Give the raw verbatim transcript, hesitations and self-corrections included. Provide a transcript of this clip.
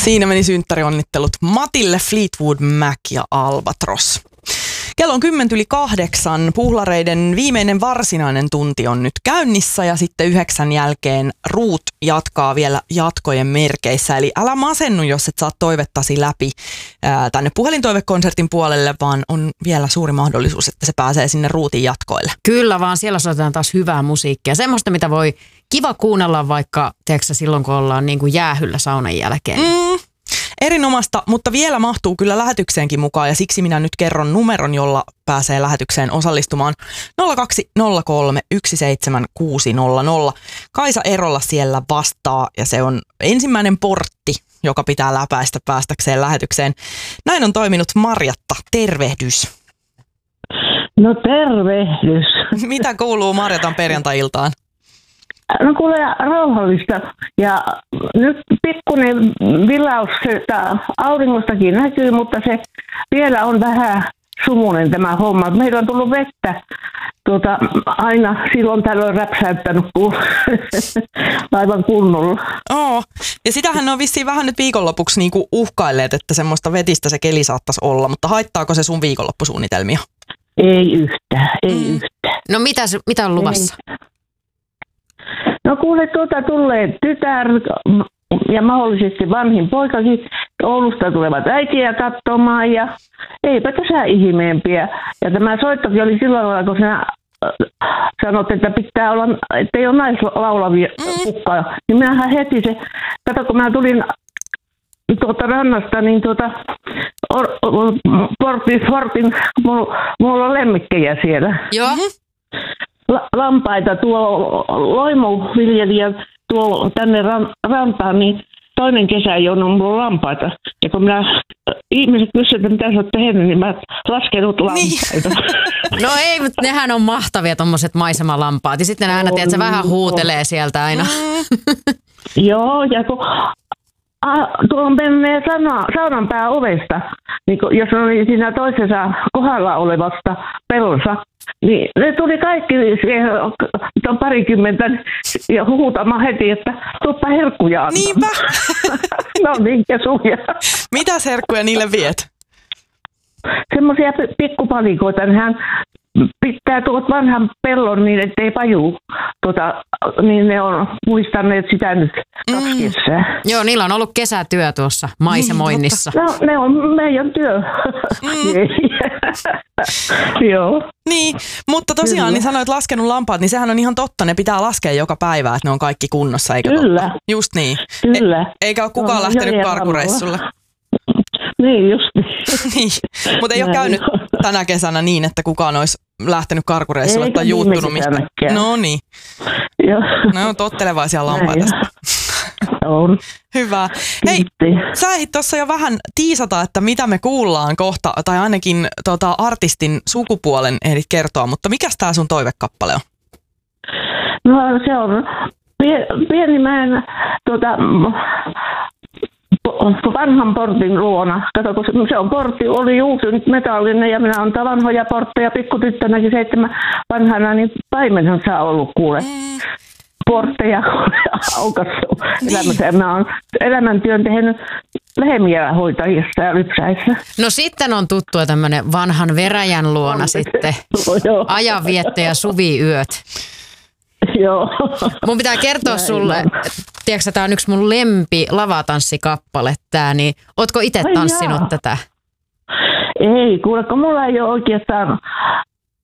Siinä meni synttärionnittelut Matille, Fleetwood Mac ja Albatros. Kello on kymmentä yli kahdeksan. Puhlareiden viimeinen varsinainen tunti on nyt käynnissä ja sitten yhdeksän jälkeen Ruut jatkaa vielä jatkojen merkeissä. Eli älä masennu, jos et saa toivettasi läpi ää, tänne puhelintoivekonsertin puolelle, vaan on vielä suuri mahdollisuus, että se pääsee sinne Ruutin jatkoille. Kyllä vaan, siellä soitetaan taas hyvää musiikkia. Semmoista, mitä voi kiva kuunnella vaikka tiedätkö, silloin, kun ollaan niin kuin jäähyllä saunan jälkeen. Mm. Erinomasta, mutta vielä mahtuu kyllä lähetykseenkin mukaan ja siksi minä nyt kerron numeron, jolla pääsee lähetykseen osallistumaan nolla kaksi nolla kolme yksi seitsemän kuusi nolla nolla. Kaisa Erola siellä vastaa ja se on ensimmäinen portti, joka pitää läpäistä päästäkseen lähetykseen. Näin on toiminut Marjatta. Tervehdys. No tervehdys. Mitä kuuluu Marjatan perjantai-iltaan? No kuule, rauhallista. Ja nyt pikkuinen vilaus, että auringostakin näkyy, mutta se vielä on vähän sumunen tämä homma. Meillä on tullut vettä tuota, aina silloin tällöin räpsäyttänyt aivan kunnolla. Oo. Ja sitähän on vissiin vähän nyt viikonlopuksi niinku uhkailleet, että semmoista vetistä se keli saattaisi olla, mutta haittaako se sun viikonloppusuunnitelmia? Ei yhtään, ei mm. yhtään. No mitä, mitä on luvassa? Ei. No kuule, tuota tulee tytär ja mahdollisesti vanhin poikakin. Oulusta tulevat äitiä katsomaan ja eipä tässä ihmeempiä. Ja tämä soittokin oli silloin, kun sinä sanot, että pitää olla, että ei ole naislaulavia kukkaa. Niin minähän heti se, kato kun mä tulin tuota rannasta, niin tuota or, or, portin, portin mulla, mulla on lemmikkejä siellä. Joo. La- lampaita tuo loimuviljelijä tuo tänne ran- rantaan, niin toinen kesä ei ole mulla lampaita. Ja kun minä, ihmiset kysyvät, että mitä sä oot tehnyt, niin mä laskenut lampaita. Niin. No ei, mutta nehän on mahtavia tommoset maisemalampaat. Ja sitten ne aina, tiedät, se vähän huutelee sieltä aina. Joo, ja kun tuohon menee saunan pää ovesta, niin kun, jos oli siinä toisessa kohdalla olevasta pellossa, niin ne tuli kaikki siihen, on parikymmentä, ja huutamaan heti, että tuoppa herkkuja antaa. Niinpä. No niin, kesuja. Mitä herkkuja niille viet? Semmoisia pikkupalikoita, nehän pitää tuot vanhan pellon niin, ettei pajuu. Tuota, niin ne on muistaneet sitä nyt kaksi mm. kesää. Joo, niillä on ollut kesätyö tuossa maisemoinnissa. No, ne on meidän työ. Mm. Joo. Niin, mutta tosiaan Kyllä. niin sanoit laskenut lampaat, niin sehän on ihan totta. Ne pitää laskea joka päivä, että ne on kaikki kunnossa, eikö Kyllä. totta? Just niin. Kyllä. E- eikä ole kukaan no, lähtenyt karkureissulle. Niin, just niin. Mutta ei ole käynyt tänä kesänä niin, että kukaan olisi lähtenyt karkureissulle tai juuttunut mistään. No niin. Joo. No on tottelevaisia lampaita. On. Hyvä. Hei, sä ehdit tuossa jo vähän tiisata, että mitä me kuullaan kohta, tai ainakin tota, artistin sukupuolen ehdit kertoa, mutta mikäs tää sun toivekappale on? No se on Pienimäen tuota, vanhan portin luona. Kato, kun se on portti, oli uusi nyt metallinen ja minä olen vanhoja portteja pikkutyttönäkin seitsemän vanhana, niin paimenhan saa ollut kuule. Mm. Portteja aukassu elämässä. Mä oon elämäntyön tehnyt lehmiä hoitajissa ja lypsäissä. No sitten on tuttua tämmönen vanhan veräjän luona on. Sitten no, ajanvietto ja suviyöt. Joo. Mun pitää kertoa näin sulle, tiedätkö, tää on yksi mun lempi lavatansikappale tää, niin ootko itse tanssinut Ai tätä? Ei, kuule, kun mulla ei ole oikeastaan